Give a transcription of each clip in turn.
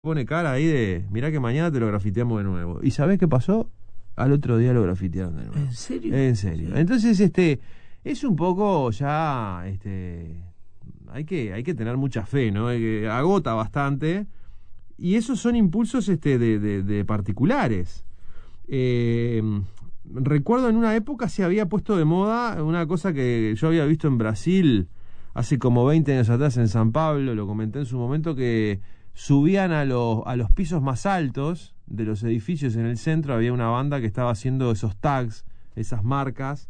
Pone cara ahí de, mirá que mañana te lo grafiteamos de nuevo. ¿Y sabés qué pasó? Al otro día lo grafitearon de nuevo. ¿En serio? En serio. Sí. Entonces, es un poco ya, hay que tener mucha fe, ¿no? Agota bastante. Y esos son impulsos, de particulares. Recuerdo en una época se había puesto de moda una cosa que yo había visto en Brasil hace como 20 años atrás en San Pablo, lo comenté en su momento, que subían a los pisos más altos de los edificios en el centro. Había una banda que estaba haciendo esos tags, esas marcas,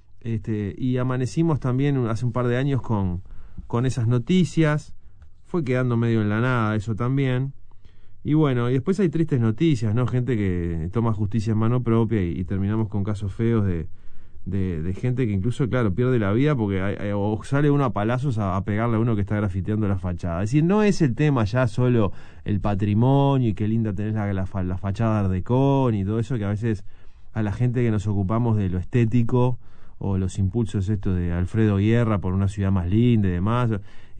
y amanecimos también hace un par de años con esas noticias. Fue quedando medio en la nada eso también. Y bueno, y después hay tristes noticias, ¿no? Gente que toma justicia en mano propia y terminamos con casos feos de gente que incluso, claro, pierde la vida porque o sale uno a palazos a pegarle a uno que está grafiteando la fachada. Es decir, no es el tema ya solo el patrimonio y qué linda tenés la fachada Art Deco y todo eso, que a veces a la gente que nos ocupamos de lo estético o los impulsos estos de Alfredo Guerra por una ciudad más linda y demás,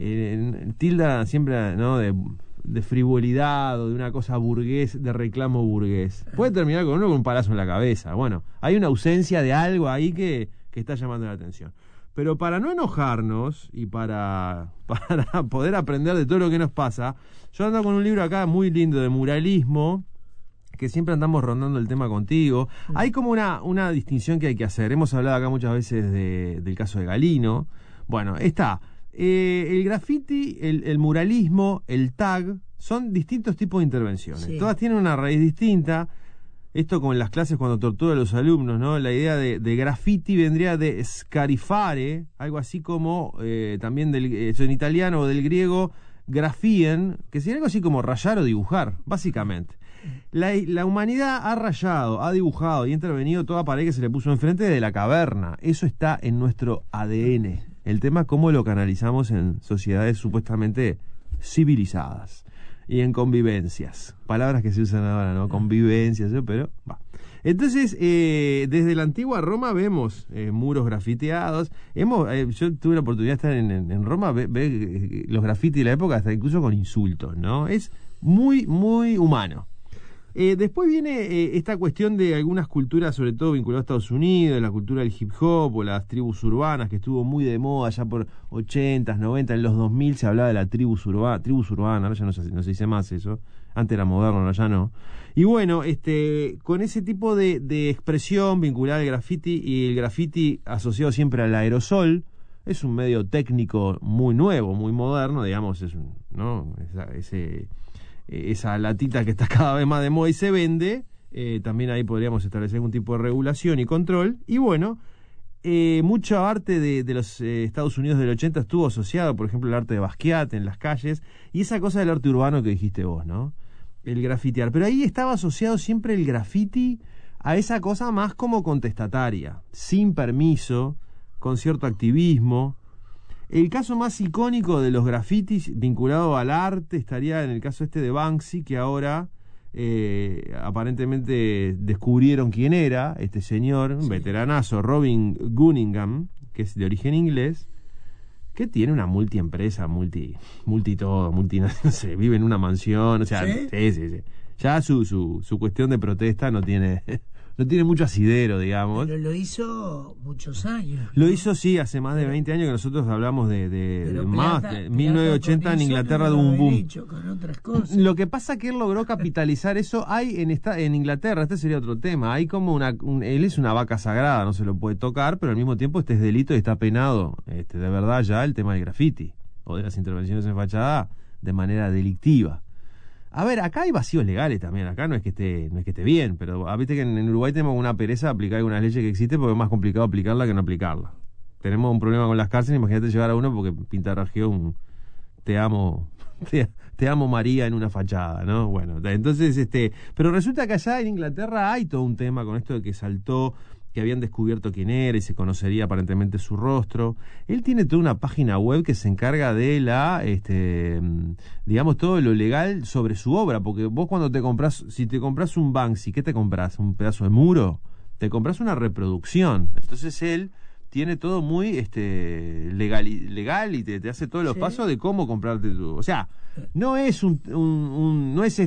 tilda siempre, ¿no?, de frivolidad o de una cosa burgués, de reclamo burgués. Puede terminar con uno con un palazo en la cabeza. Bueno, hay una ausencia de algo ahí que está llamando la atención. Pero para no enojarnos y para poder aprender de todo lo que nos pasa, yo ando con un libro acá muy lindo de muralismo, que siempre andamos rondando el tema contigo. Hay como una distinción que hay que hacer. Hemos hablado acá muchas veces del caso de Galino. Bueno, está el graffiti, el muralismo, el tag, son distintos tipos de intervenciones. Sí. Todas tienen una raíz distinta. Esto como en las clases cuando tortura a los alumnos, ¿no? La idea de graffiti vendría de scarifare, algo así como también eso en italiano o del griego grafien, que sería algo así como rayar o dibujar, básicamente. La humanidad ha rayado, ha dibujado y ha intervenido toda pared que se le puso enfrente de la caverna. Eso está en nuestro ADN. El tema es cómo lo canalizamos en sociedades supuestamente civilizadas y en convivencias. Palabras que se usan ahora, ¿no? Convivencias, pero va. Entonces, desde la antigua Roma vemos muros grafiteados. Yo tuve la oportunidad de estar en Roma, ver los grafitis de la época, hasta incluso con insultos, ¿no? Es muy, muy humano. Después viene esta cuestión de algunas culturas, sobre todo vinculadas a Estados Unidos, la cultura del hip hop o las tribus urbanas, que estuvo muy de moda ya por 80s, 90, en los 2000 se hablaba de la tribus urbana, ahora ya no se dice más eso, antes era moderno, ahora ya no. Y bueno, con ese tipo de expresión vinculada al graffiti y el graffiti asociado siempre al aerosol, es un medio técnico muy nuevo, muy moderno, digamos, ¿no? Esa latita que está cada vez más de moda y se vende, también ahí podríamos establecer algún tipo de regulación y control. Y bueno, mucho arte de los Estados Unidos del 80 estuvo asociado, por ejemplo, el arte de Basquiat en las calles, y esa cosa del arte urbano que dijiste vos, ¿no? El grafitear. Pero ahí estaba asociado siempre el graffiti a esa cosa más como contestataria, sin permiso, con cierto activismo. El caso más icónico de los grafitis vinculado al arte estaría en el caso de Banksy, que ahora aparentemente descubrieron quién era este señor, un veteranazo, Robin Cunningham, que es de origen inglés, que tiene una multiempresa, multi todo, no sé, vive en una mansión, o sea, sí. Ya su cuestión de protesta no tiene mucho asidero, digamos. Pero lo hizo muchos años, ¿no? Lo hizo, sí, hace más de 20 años que nosotros hablamos de más, de 1980 en Inglaterra de un boom. Con otras cosas. Lo que pasa es que él logró capitalizar eso. Hay en Inglaterra, este sería otro tema, hay como él es una vaca sagrada, no se lo puede tocar, pero al mismo tiempo es delito y está penado, de verdad ya el tema del graffiti o de las intervenciones en fachada de manera delictiva. A ver, acá hay vacíos legales también, acá no es que esté bien, pero viste que en Uruguay tenemos una pereza de aplicar algunas leyes que existen porque es más complicado aplicarla que no aplicarla. Tenemos un problema con las cárceles, imagínate llevar a uno porque pintarrajeó un te amo María en una fachada, ¿no? Bueno, entonces, pero resulta que allá en Inglaterra hay todo un tema con esto de que saltó, que habían descubierto quién era y se conocería aparentemente su rostro. Él tiene toda una página web que se encarga de digamos, todo lo legal sobre su obra, porque vos cuando si te compras un Banksy, ¿qué te compras? ¿Un pedazo de muro? Te compras una reproducción. Entonces él tiene todo muy legal y te hace todos los pasos de cómo comprarte tu... O sea, no es no es